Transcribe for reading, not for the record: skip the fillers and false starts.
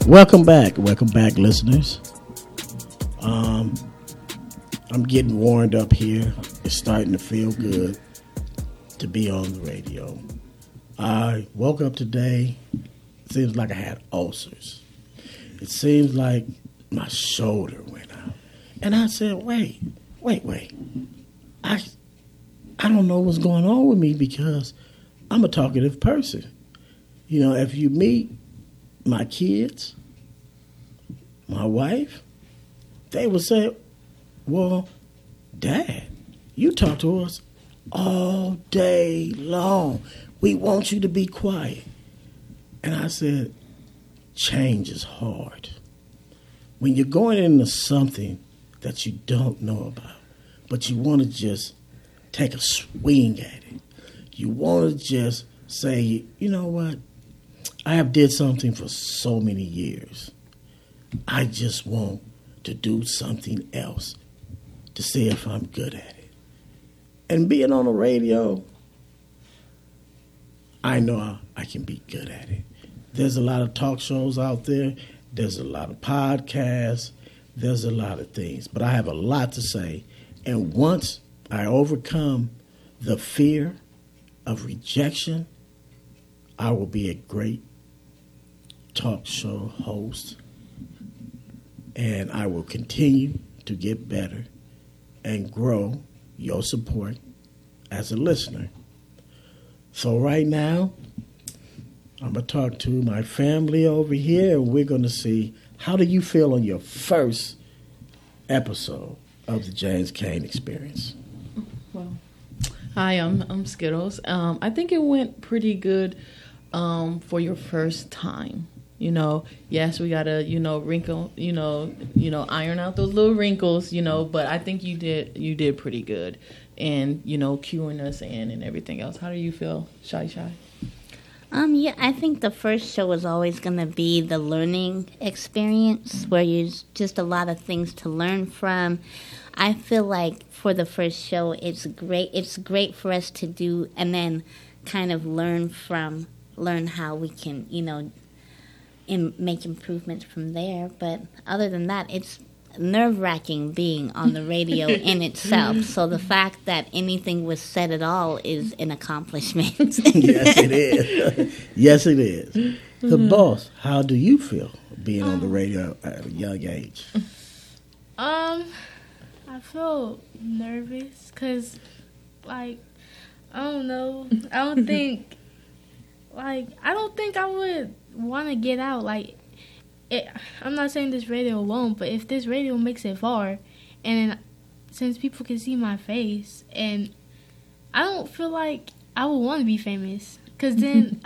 Welcome back, listeners. I'm getting warmed up here. It's starting to feel good to be on the radio. I woke up today. It seems like I had ulcers. It seems like my shoulder went out. And I said, wait. I don't know what's going on with me because I'm a talkative person. You know, if you meet my kids, my wife, they would say, well, Dad, you talk to us all day long. We want you to be quiet. And I said, change is hard. When you're going into something that you don't know about, but you want to just take a swing at it. You want to just say, you know what? I have did something for so many years. I just want to do something else to see if I'm good at it. And being on the radio, I know I can be good at it. There's a lot of talk shows out there. There's a lot of podcasts. There's a lot of things. But I have a lot to say. And once I overcome the fear of rejection, I will be a great talk show host. And I will continue to get better and grow your support as a listener. So right now, I'm going to talk to my family over here, and we're going to see, how do you feel on your first episode of the James Cain Experience? Well, hi, I'm Skittles. I think it went pretty good for your first time. You know, yes, we gotta, wrinkle, iron out those little wrinkles, but I think you did pretty good, and cueing us in and everything else. How do you feel, Shy? Yeah, I think the first show is always going to be the learning experience where there's just a lot of things to learn from. I feel like for the first show, it's great for us to do and then kind of learn how we can, make improvements from there. But other than that, it's nerve-wracking being on the radio in itself. So the fact that anything was said at all is an accomplishment. Yes, it is. Yes, it is. The boss, how do you feel being on the radio at a young age? I feel nervous because, I don't know. I don't think I would want to get out. I'm not saying this radio won't, but if this radio makes it far, and then, since people can see my face, and I don't feel like I would want to be famous, because then